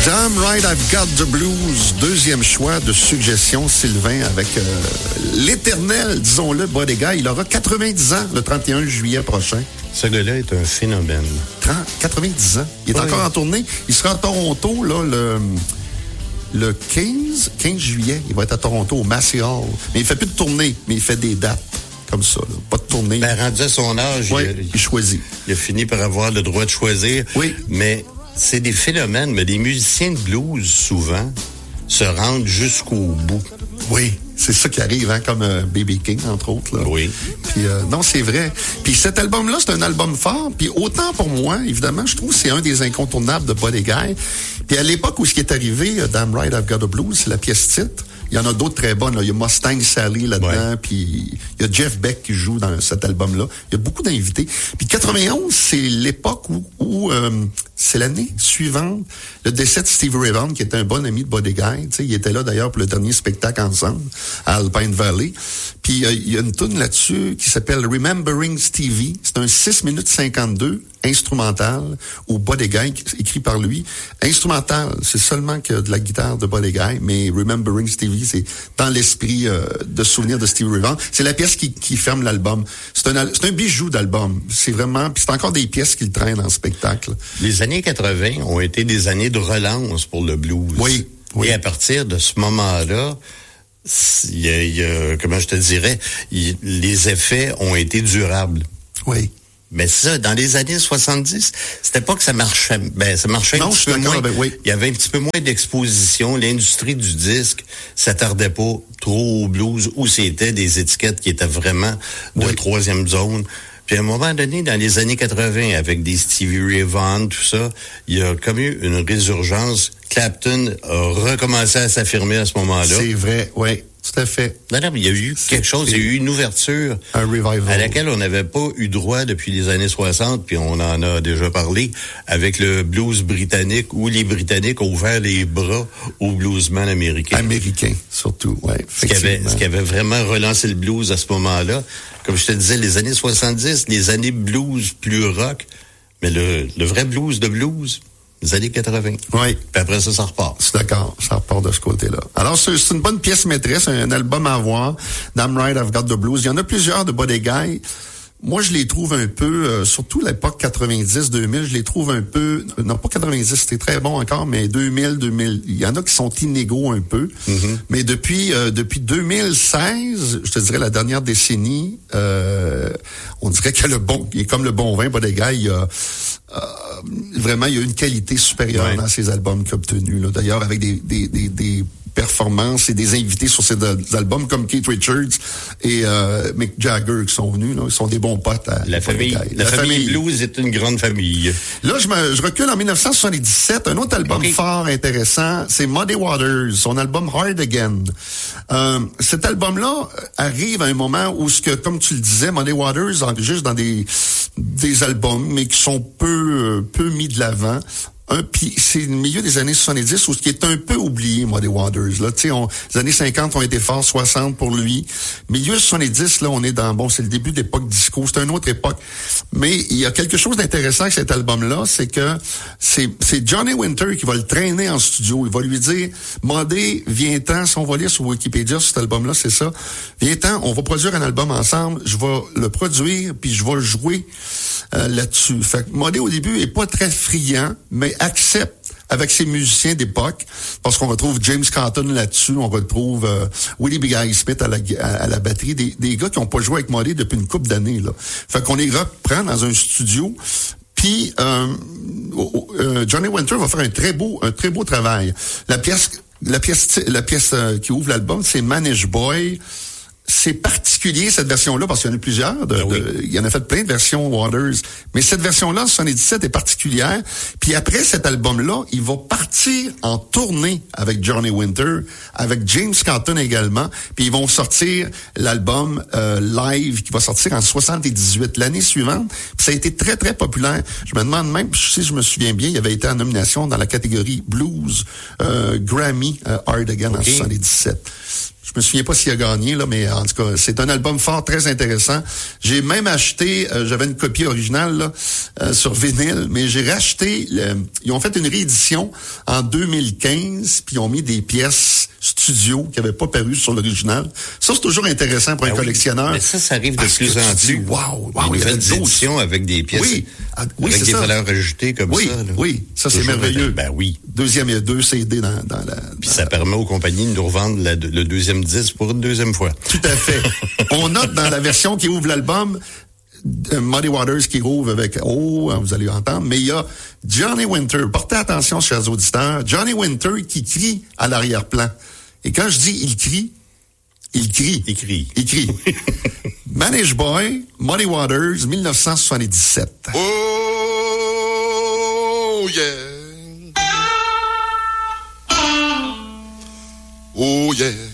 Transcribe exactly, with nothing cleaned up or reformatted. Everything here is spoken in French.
Damn Right I've Got the Blues, deuxième choix de suggestion, Sylvain, avec euh, l'éternel, disons-le, Buddy Guy. Il aura quatre-vingt-dix ans le trente et un juillet prochain. Ce gars-là est un phénomène. trente, quatre-vingt-dix ans. Il est oui. encore en tournée. Il sera à Toronto, là, le, le quinze, quinze juillet. Il va être à Toronto, au Massey Hall. Mais il fait plus de tournée, mais il fait des dates. Comme ça, là. Pas de tournée. Ben, rendu à son âge, oui, il, a, il choisit. Il a fini par avoir le droit de choisir. Oui. Mais c'est des phénomènes, mais les musiciens de blues, souvent, se rendent jusqu'au bout. Oui, c'est ça qui arrive, hein, comme euh, B B King, entre autres. Là. Oui. Puis, euh, non, c'est vrai. Puis cet album-là, c'est un album fort. Puis autant pour moi, évidemment, je trouve que c'est un des incontournables de Buddy Guy. Puis à l'époque où ce qui est arrivé, uh, Damn Right I've Got the Blues, c'est la pièce titre. Il y en a d'autres très bonnes. Là. Il y a Mustang Sally là-dedans, ouais. Puis il y a Jeff Beck qui joue dans cet album-là. Il y a beaucoup d'invités. Puis quatre-vingt-onze, c'est l'époque où, où euh, c'est l'année suivante, le décès de Stevie Ray Vaughan, qui était un bon ami de Buddy Guy. Tu sais, il était là d'ailleurs pour le dernier spectacle ensemble à Alpine Valley. Puis euh, il y a une tune là-dessus qui s'appelle Remembering Stevie. C'est un six minutes cinquante-deux instrumental où Buddy Guy, écrit par lui. Instrumental, c'est seulement que de la guitare de Buddy Guy, mais Remembering Stevie, c'est dans l'esprit euh, de souvenir de Stevie Ray Vaughan. C'est la pièce qui, qui ferme l'album. C'est un, c'est un bijou d'album. C'est vraiment, puis c'est encore des pièces qu'il traîne en spectacle. Les années quatre-vingt ont été des années de relance pour le blues. Oui. Oui. Et à partir de ce moment-là, il y a, il y a comment je te dirais, il, les effets ont été durables. Oui. Mais ça, dans les années soixante-dix, c'était pas que ça marchait, ben, ça marchait non, un petit peu moins. Ben, oui. Il y avait un petit peu moins d'exposition. L'industrie du disque s'attardait pas trop au blues, où c'était des étiquettes qui étaient vraiment de oui. troisième zone. Puis à un moment donné, dans les années quatre-vingt, avec des Stevie Ray Vaughan, tout ça, il y a comme eu une résurgence. Clapton a recommencé à s'affirmer à ce moment-là. C'est vrai, oui. Tout à fait. Non, non, mais il y a eu quelque chose, il y a eu une ouverture un revival. À laquelle on n'avait pas eu droit depuis les années soixante, puis on en a déjà parlé, avec le blues britannique, où les Britanniques ont ouvert les bras aux bluesmen américains. Américains, surtout, oui. Ce qui avait, ce qui avait vraiment relancé le blues à ce moment-là. Comme je te disais, les années soixante-dix, les années blues plus rock, mais le, le vrai blues de blues, les années quatre-vingt. Oui. Puis après ça, ça repart. C'est d'accord, ça repart de ce côté-là. Alors, c'est, c'est une bonne pièce maîtresse, un, un album à voir. Damn Right I've Got the Blues. Il y en a plusieurs de Buddy Guy. Moi, je les trouve un peu, euh, surtout l'époque quatre-vingt-dix deux mille, je les trouve un peu, non pas quatre-vingt-dix, c'était très bon encore, mais deux mille, deux mille, il y en a qui sont inégaux un peu. Mm-hmm. Mais depuis euh, depuis deux mille seize, je te dirais la dernière décennie, euh, on dirait que le bon, il est comme le bon vin, Buddy Guy, il y a euh, vraiment, il y a une qualité supérieure ouais. dans ces albums qu'il a obtenus. Là. D'ailleurs, avec des des des, des performances et des invités sur ces albums comme Keith Richards et euh, Mick Jagger qui sont venus. Là. Ils sont des bons potes. À la famille, la, la famille, famille blues est une grande famille. Là, je, me, je recule en dix-neuf cent soixante-dix-sept. Un autre album okay. fort intéressant, c'est Muddy Waters, son album Hard Again. Euh, cet album-là arrive à un moment où, ce que, comme tu le disais, Muddy Waters enregistre dans des, des albums, mais qui sont peu, peu mis de l'avant. Un, puis c'est le milieu des années soixante-dix où ce qui est un peu oublié, Muddy Waters. Là, tu sais, les années cinquante ont été forts, soixante pour lui. Milieu soixante-dix, là, on est dans bon, c'est le début de l'époque disco, c'est une autre époque. Mais il y a quelque chose d'intéressant avec cet album-là, c'est que c'est c'est Johnny Winter qui va le traîner en studio. Il va lui dire, Muddy, viens-t'en. Si on va lire sur Wikipédia sur cet album-là, c'est ça. Viens-t'en, on va produire un album ensemble. Je vais le produire puis je vais le jouer euh, là-dessus. Fait que Muddy au début est pas très friand, mais accepte avec ses musiciens d'époque, parce qu'on retrouve James Cotton là-dessus, on retrouve euh, Willie Big Eye Smith à la, à, à la batterie, des, des gars qui n'ont pas joué avec Muddy depuis une couple d'années. Là. Fait qu'on les reprend dans un studio, puis euh, euh, Johnny Winter va faire un très beau, un très beau travail. La pièce, la pièce, la pièce euh, qui ouvre l'album, c'est Manish Boy. C'est particulier, cette version-là, parce qu'il y en a plusieurs. De, ben oui. de, il y en a fait plein de versions Waters. Mais cette version-là, soixante-dix-sept, est particulière. Puis après cet album-là, il va partir en tournée avec Johnny Winter, avec James Cotton également. Puis ils vont sortir l'album euh, live qui va sortir en soixante-dix-huit, l'année suivante. Puis ça a été très, très populaire. Je me demande même, si je me souviens bien, il avait été en nomination dans la catégorie Blues, euh, Grammy, euh, Hard Again okay. en soixante-dix-sept. Je me souviens pas s'il a gagné, là, mais en tout cas, c'est un album fort, très intéressant. J'ai même acheté, euh, j'avais une copie originale là, euh, sur vinyle, mais j'ai racheté, le, ils ont fait une réédition en deux mille quinze, puis ils ont mis des pièces studio qui n'avaient pas paru sur l'original. Ça, c'est toujours intéressant pour ben un oui, collectionneur. Mais ça, ça arrive de plus en plus. Wow, wow, il y a des éditions avec des pièces, oui, ah, oui, avec des ça. valeurs ajoutées comme oui, ça. Là. Oui, ça, c'est merveilleux. Ben oui. Deuxième, il y a deux C D dans, dans la... Puis dans ça la... permet aux compagnies de nous revendre la, le deuxième disque pour une deuxième fois. Tout à fait. On note dans la version qui ouvre l'album, Muddy Waters qui rouvre avec « Oh », vous allez entendre, mais il y a Johnny Winter. Portez attention, chers auditeurs. Johnny Winter qui crie à l'arrière-plan. Et quand je dis « il crie », il crie. Il crie. Il crie. Manage Boy, Muddy Waters, dix-neuf cent soixante-dix-sept. Oh, yeah. Oh, yeah.